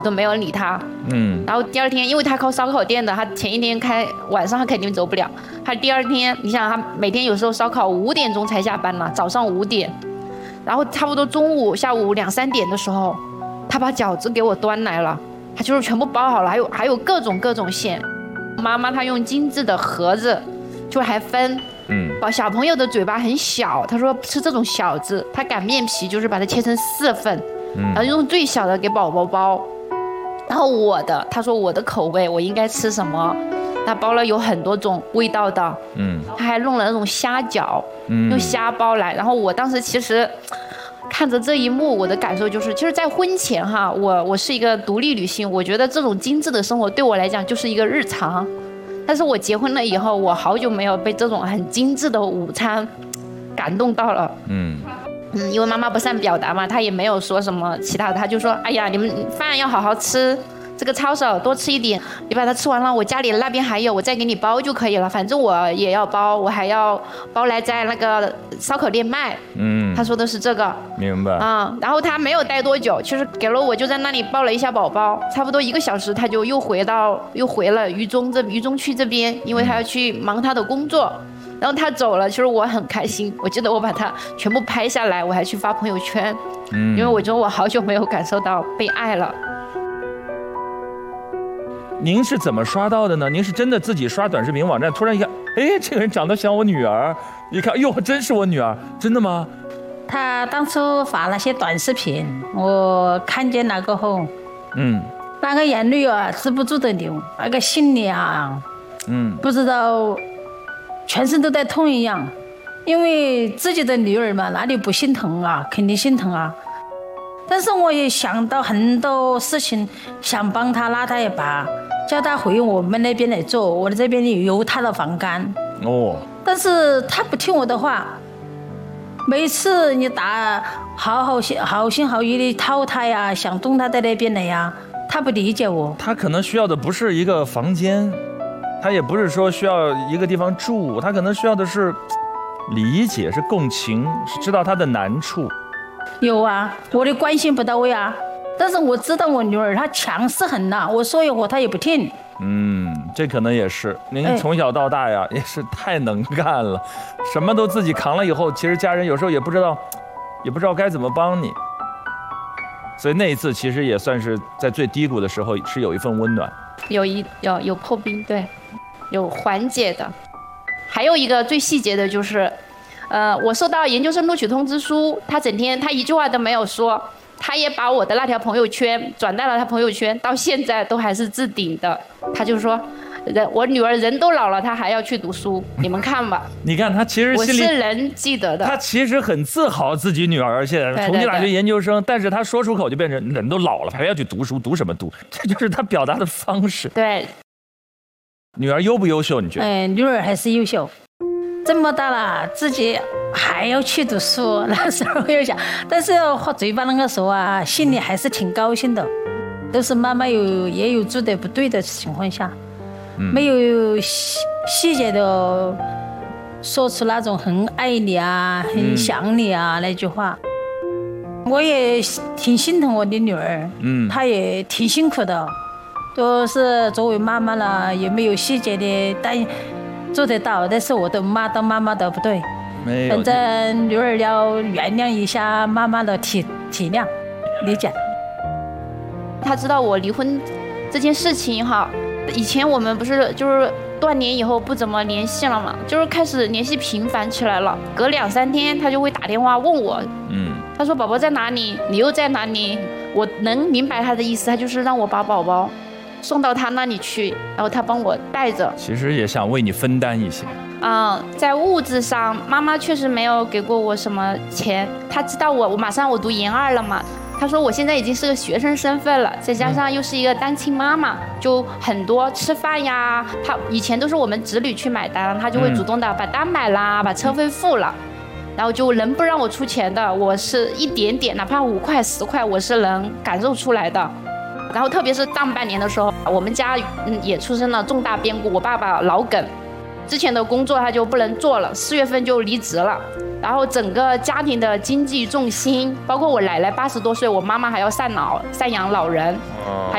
都没有理他。然后第二天，因为他靠烧烤店的，他前一天晚上他肯定走不了。他第二天，你想他每天有时候烧烤5点钟才下班嘛，早上5点，然后差不多中午、下午2、3点的时候，他把饺子给我端来了，他就是全部包好了，还有各种馅。妈妈她用精致的盒子，就还分。小朋友的嘴巴很小，他说吃这种小子，他擀面皮就是把它切成4份，然后用最小的给宝宝包。然后他说我的口味我应该吃什么，他包了有很多种味道的，他还弄了那种虾饺，用虾包来。然后我当时其实看着这一幕，我的感受就是，其实，在婚前哈，我是一个独立女性，我觉得这种精致的生活对我来讲就是一个日常。但是我结婚了以后，我好久没有被这种很精致的午餐感动到了。因为妈妈不善表达嘛，她也没有说什么其他的，她就说：“哎呀，你们饭要好好吃，这个抄手多吃一点，你把它吃完了，我家里那边还有，我再给你包就可以了。反正我也要包，我还要包来在那个烧烤店卖。”她说的是这个， 明白。 然后她没有待多久，其实给了我就在那里抱了一下宝宝，差不多1个小时，她就又回了渝中区这边，因为她要去忙她的工作。然后她走了，其实我很开心，我记得我把她全部拍下来，我还去发朋友圈，因为我觉得我好久没有感受到被爱了。 您是怎么刷到的呢？您是真的自己刷短视频网站，突然一看，哎，这个人长得像我女儿，一看，哟，真是我女儿，真的吗？ 他当初发那些短视频，我看见了过后，那个眼泪啊，止不住的流，那个心里啊，不知道全身都在痛一样，因为自己的女儿嘛，哪里不心疼啊？肯定心疼啊。但是我也想到很多事情，想帮他拉他一把，叫他回我们那边来做，我这边有他的房间。但是他不听我的话，每次你好心好意的掏他呀，想动他在那边来呀，他不理解我。 他可能需要的不是一个房间，他也不是说需要一个地方住，他可能需要的是理解，是共情，是知道他的难处。 有啊，我的关心不到位啊，但是我知道我女儿她强势很呐，我说一会儿她也不听。 这可能也是您从小到大呀，也是太能干了，什么都自己扛了以后，其实家人有时候也不知道该怎么帮你。所以那一次其实也算是在最低谷的时候是有一份温暖， 有破冰，对，有缓解的。还有一个最细节的就是，我收到研究生录取通知书，他一句话都没有说，他也把我的那条朋友圈转到了他朋友圈，到现在都还是置顶的。他就说，我女儿人都老了，她还要去读书，你们看吧。 你看他其实心里我是能记得的， 他其实很自豪自己女儿现在重庆大学研究生，但是他说出口就变成人都老了还要去读书，读什么读？这就是他表达的方式。 对， 女儿优不优秀？你觉得？ 女儿还是优秀，这么大了自己还要去读书，那时候又想，但是嘴巴那个时候啊，心里还是挺高兴的。都是妈妈也有做的不对的情况下，没有细节的说出那种很爱你啊、很想你啊那句话。我也挺心疼我的女儿，她也挺辛苦的，都是作为妈妈了，也没有细节的做得到，但是我的当妈妈的不对， 没有。 反正女儿要原谅一下妈妈的体谅、理解。 他知道我离婚这件事情哈，以前我们不是就是断联以后不怎么联系了嘛，就是开始联系频繁起来了，隔2、3天他就会打电话问我，他说宝宝在哪里，你又在哪里？我能明白他的意思，他就是让我把宝宝送到他那里去，然后他帮我带着。 其实也想为你分担一些。 在物质上，妈妈确实没有给过我什么钱。他知道我马上读研2了嘛，他说我现在已经是个学生身份了，再加上又是一个单亲妈妈，就很多吃饭呀，他以前都是我们子女去买单，他就会主动的把单买啦，把车费付了。然后就能不让我出钱的，我是一点点，哪怕5块10块，我是能感受出来的。然后特别是上半年的时候，我们家也出生了重大变故，我爸爸脑梗，之前的工作他就不能做了，4月份就离职了。然后整个家庭的经济重心，包括我奶奶80多岁，我妈妈还要赡养老人，还